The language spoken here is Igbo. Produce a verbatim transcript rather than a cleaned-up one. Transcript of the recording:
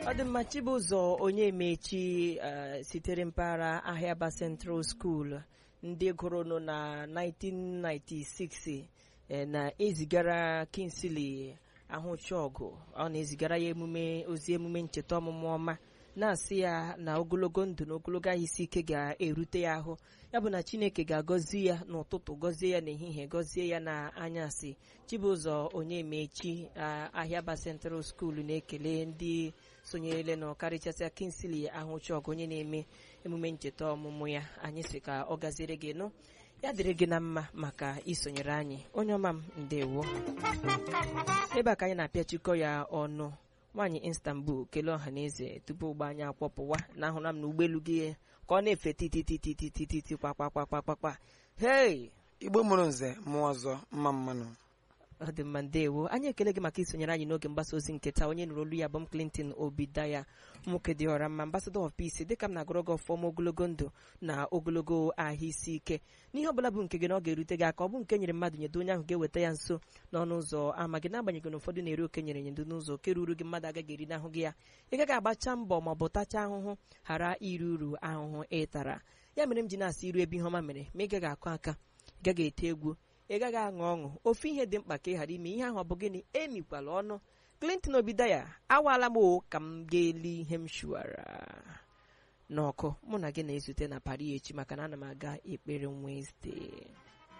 Ọ dị mma Chibụzọ onye mechi sitere mpaghara Ahịaba Central School ndị gụrụ nọ na nineteen ninety-six na-ezigara Kingsley Ahụchọgụ ọ na-ezigara ya emume ozi emume ncheta ọmụmụ ọma na-asị ya na ogologo ndụ na ogologo ahụ isi ike ga-erute ya ahụ ya bụ na Chineke ga-agọzi ya n'ụtụtụ gọzie ya n'ehihie gọzie ya na anyasị. Chibụzọ onye mechi Ahịaba Central School na-ekele ndị sonyerele na ọkarịchasịa Kingsley Ahụchọgụ onye na-eme emume ncheta ọmụmụ ya. Anyị sị ka ọ gaziere gị nụ ya dịrị gị na mma maka isonyere anyị onye ọma m ndewo. Ebe a ka anyị na-apịachikọ ya ọnụ nwaanyị Istanbul kelee ọha na eze tupu ụgbọ anyị akwọpụwa na ahụra m na ụgbọelu gị ka ọ na-efe titititititi kwakwakwakwakwakwa. Hei Igbo mụrụ nze mụọ ọzọ mma mmanụ. Ọ dị mma ndewo. Anyị ekele gị maka isonyere anyị n'oge mgbasa ozi nke taa. Onye nụrụ olu ya bụ m Clinton Obidaya nwoke dị ọra mma ambassador of peace dịka m na-agụrụ gị ọfọm ogologo ndụ na ogologo ahụ isi ike n'ihe ọbụla bụ nke gị na ọ ga-erute gị aka ọ bụ nke nyere mmadụ nyedo onye ahụ ga-eweta ya nso n'ọnụ ụzọ ama gị n'agbanyeghị na ụfọdụ na-eri oke nyere nyedo n'ụzọ oke ruru gị mmadụ agaghị eri n'ahụ gị ya ị gaghị agbacha mbọ ma ọ bụ tacha ahụhụ ghara iri uru ahụhụ ị tara. Ya mere m ji na-asị iru ebe ihe ọma mere ma ị gaghị akụ aka ị gaghị ete egwu ị gaghị aṅụ ọṅụ ofu ihe dị mkpa ka ị ghara ime ihe ahụ ọ bụ gịnị emikwala ọnụ. Clinton Obidaya awaala m o ka m ga-eli ihe m shuwara n'ọkụ mụ na gị na-ezute na Paris echi maka na ana m aga ekpere Wednesday.